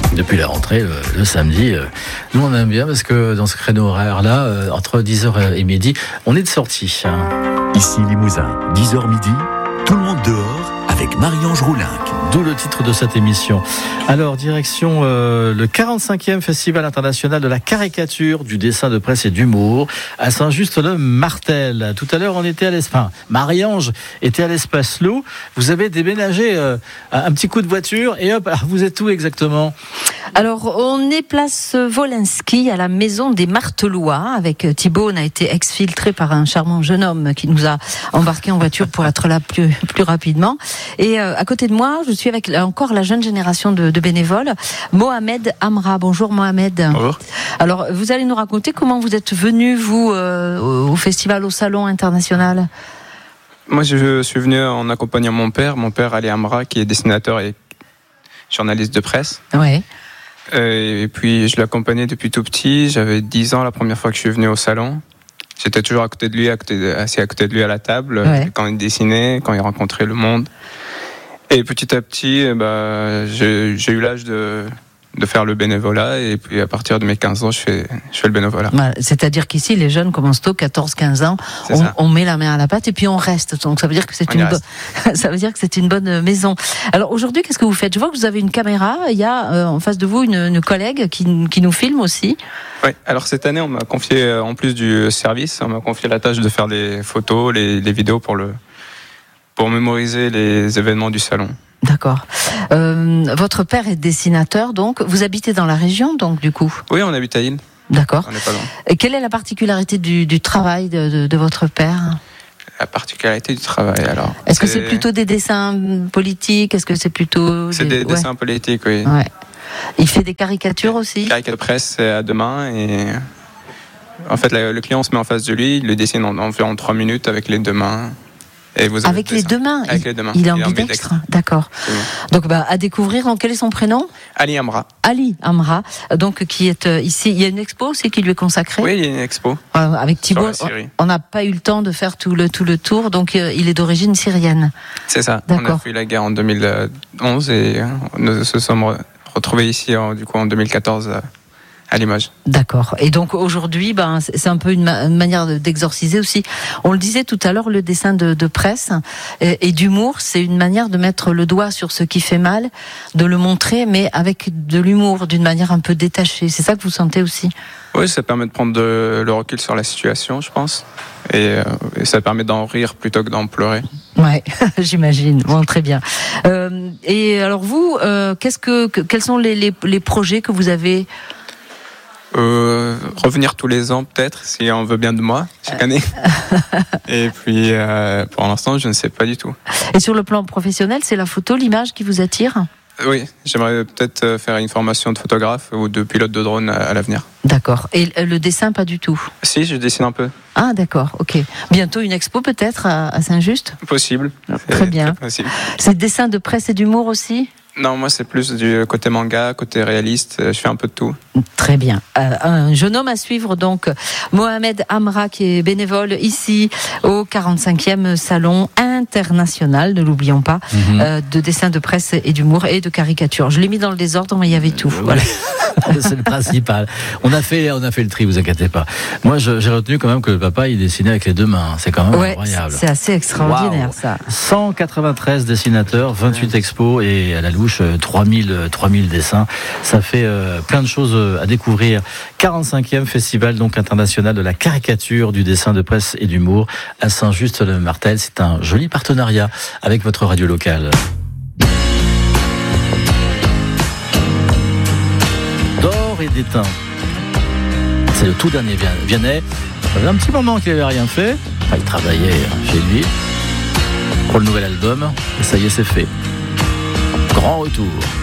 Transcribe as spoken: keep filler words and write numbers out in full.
Depuis la rentrée, le, le samedi, euh, nous on aime bien parce que dans ce créneau horaire-là, euh, entre dix heures et midi, on est de sortie. Hein. Ici Limousin, dix heures midi, tout le monde dehors avec Marie-Ange Roulinck. D'où le titre de cette émission. Alors, direction euh, le quarante-cinquième Festival international de la caricature, du dessin de presse et d'humour à Saint-Just-le-Martel. Tout à l'heure, on était à l'espace. Enfin, Marie-Ange était à l'espace Loup. Vous avez déménagé euh, un petit coup de voiture et hop, alors vous êtes où exactement ? Alors, on est place Wolinski à la maison des Martelois avec Thibaut. On a été exfiltré par un charmant jeune homme qui nous a embarqué en voiture pour être là plus, plus rapidement. Et euh, à côté de moi, je suis avec encore la jeune génération de, de bénévoles, Mohamed Amra. Bonjour Mohamed. Bonjour. Alors, vous allez nous raconter comment vous êtes venu, vous, euh, au festival, au salon international ? Moi, je suis venu en accompagnant mon père, mon père Ali Amra, qui est dessinateur et journaliste de presse. Ouais. Et puis, je l'accompagnais depuis tout petit. J'avais dix ans la première fois que je suis venu au salon. J'étais toujours à côté de lui, à côté de, assis à côté de lui à la table, ouais. Quand il dessinait, quand il rencontrait le monde. Et petit à petit, bah, j'ai, j'ai eu l'âge de, de faire le bénévolat. Et puis, à partir de mes quinze ans, je fais, je fais le bénévolat. C'est-à-dire qu'ici, les jeunes commencent tôt, quatorze quinze ans. On, on met la main à la pâte et puis on reste. Donc, ça veut dire que c'est, une, bo- ça veut dire que c'est une bonne maison. Alors, aujourd'hui, qu'est-ce que vous faites ? Je vois que vous avez une caméra. Il y a euh, en face de vous une, une collègue qui, qui nous filme aussi. Oui, alors cette année, on m'a confié, en plus du service, on m'a confié la tâche de faire les photos, les, les vidéos pour le... pour mémoriser les événements du salon. D'accord. Euh, votre père est dessinateur, donc vous habitez dans la région, donc du coup ? Oui, on habite à Île. D'accord. On n'est pas loin. Et quelle est la particularité du, du travail de, de, de votre père ? La particularité du travail, alors. Est-ce c'est... que c'est plutôt des dessins politiques ? Est-ce que c'est plutôt c'est des, des dessins ouais. politiques, oui. Ouais. Il fait des caricatures aussi ? Caricature de presse, c'est à deux mains et en fait, le client se met en face de lui, il le dessine en environ trois minutes avec les deux mains. Et vous avez avec les deux mains. Avec il, les deux mains. Il est ambidextre. D'accord. Donc, bah, à découvrir. Quel est son prénom ? Ali Amra. Ali Amra. Donc, qui est euh, ici. Il y a une expo aussi qui lui est consacrée. Oui, il y a une expo. Euh, avec Thibaut, on n'a pas eu le temps de faire tout le tout le tour. Donc, euh, il est d'origine syrienne. C'est ça. D'accord. On a fui la guerre en deux mille onze et nous nous sommes retrouvés ici en, du coup en deux mille quatorze. À Limoges. D'accord. Et donc aujourd'hui, ben, c'est un peu une, ma- une manière d'exorciser aussi. On le disait tout à l'heure, le dessin de, de presse et, et d'humour, c'est une manière de mettre le doigt sur ce qui fait mal, de le montrer, mais avec de l'humour, d'une manière un peu détachée. C'est ça que vous sentez aussi ? Oui, ça permet de prendre de, le recul sur la situation, je pense. Et, euh, et ça permet d'en rire plutôt que d'en pleurer. Ouais, j'imagine. Bon, très bien. Euh, et alors vous, euh, qu'est-ce que, que, quels sont les, les, les projets que vous avez ? Euh, revenir tous les ans peut-être si on veut bien de moi chaque année. Et puis euh, pour l'instant je ne sais pas du tout. Et sur le plan professionnel, c'est la photo, l'image qui vous attire ? Oui, j'aimerais peut-être faire une formation de photographe ou de pilote de drone à, à l'avenir. D'accord. Et le dessin, pas du tout ? Si, je dessine un peu. Ah d'accord, ok. Bientôt une expo peut-être à, à Saint-Just ? Possible. Très bien. Très possible. C'est dessin de presse et d'humour aussi ? Non, moi c'est plus du côté manga, côté réaliste, je fais un peu de tout. Très bien. Euh, un jeune homme à suivre donc, Mohamed Amra, qui est bénévole ici au quarante-cinquième Salon international, ne l'oublions pas, mm-hmm. euh, de dessin de presse et d'humour et de caricature. Je l'ai mis dans le désordre, mais il y avait tout. Euh, voilà. C'est le principal. On a fait, on a fait le tri, vous inquiétez pas. Moi, je, j'ai retenu quand même que le papa, il dessinait avec les deux mains. C'est quand même ouais, incroyable. C'est assez extraordinaire, wow. Ça. cent quatre-vingt-treize dessinateurs, vingt-huit expos et à la louche, trois mille dessins. Ça fait euh, plein de choses à découvrir. quarante-cinquième Festival donc international de la caricature, du dessin de presse et d'humour à Saint-Just-le-Martel. C'est un joli partenariat avec votre radio locale. D'or et d'étain. C'est le tout dernier Vianney. Ça faisait un petit moment qu'il n'avait rien fait. Enfin, il travaillait chez lui pour le nouvel album. Et ça y est, c'est fait. Grand retour.